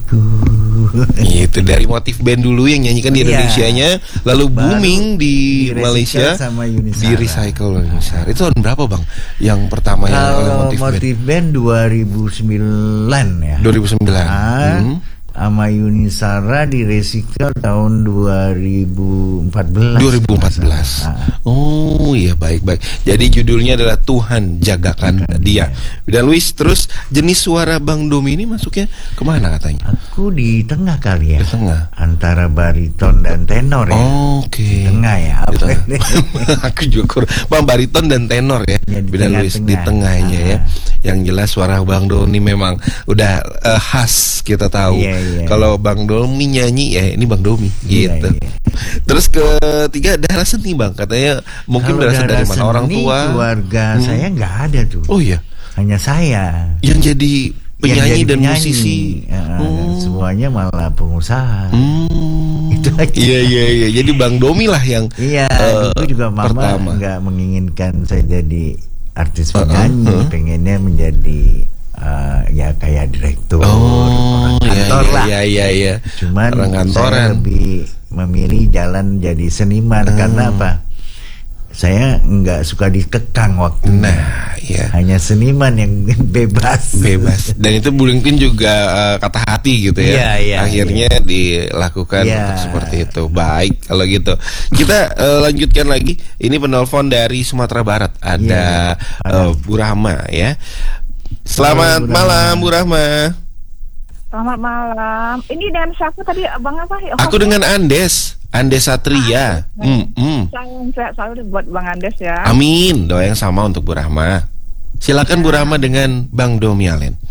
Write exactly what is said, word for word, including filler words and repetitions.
hatiku. Itu dari motif band dulu yang nyanyikan di Indonesianya, lalu Baru booming di di Malaysia sama Yuni di Shara. recycle oleh Yuni Shara. Itu tahun berapa bang? Yang pertama yang oleh Kalau motif, motif band? band dua ribu sembilan ya. dua ribu sembilan. Ah, Hmm. sama Yuni Shara di recycle tahun dua ribu empat belas. dua ribu empat belas. Ah. Oh iya, baik-baik. Jadi judulnya adalah Tuhan Jagakan Dia. Dan Luis, terus jenis suara Bang Domi ini masuknya kemana katanya? Aku di tengah kali ya. Di tengah. Antara bariton dan tenor ya. Oh, oke. Di tengah ya. Di Apa tengah. ini? Aku juga kur- Bang, bariton dan tenor ya. Ya, di Beda Luis di tengah-tengah. tengahnya ya. Yang jelas suara Bang Doni memang udah eh, khas, kita tahu. Iya, iya. Kalau Bang Domi nyanyi ya ini Bang Domi Iya, gitu. iya. Terus ketiga, darah seni Bang, katanya mungkin Kalau berasal dari darah mana, orang seni, tua. keluarga Hmm. saya nggak ada tuh. Oh iya. Hanya saya. Yang jadi penyanyi Yang jadi dan penyanyi. musisi. Ya, Oh. semuanya malah pengusaha. Hmm. Itu aja. Iya iya iya. Jadi Bang Domi lah yang Iya, eh, dulu juga mama pertama. nggak menginginkan saya jadi artis Uh-uh, penyanyi, uh-uh. pengennya menjadi eh, ya kayak direktur, Oh orang iya kantor lah. iya iya iya. Cuman Orang saya kantoran. lebih memilih jalan jadi seniman Hmm. karena apa? Saya nggak suka dikekang waktu. Nah, iya. Hanya seniman yang bebas. Bebas. Dan itu mungkin juga eh, kata hati gitu ya. Iya, iya, Akhirnya dilakukan Iya. untuk seperti itu. Baik kalau gitu. Kita eh, lanjutkan lagi. Ini penelpon dari Sumatera Barat. Ada Iya. eh, Bu Rahma ya. Selamat Halo, Bu malam Rahma. Bu Rahma. Selamat malam. Ini dengan siapa tadi, Bang apa? Oh, Aku dengan Andes, Andes Satria. Hmm, hmm. Salam sehat selalu buat Bang Andes ya. Amin. Doa yang sama untuk Bu Rahma. Silakan Bu Rahma dengan Bang Domi Alen.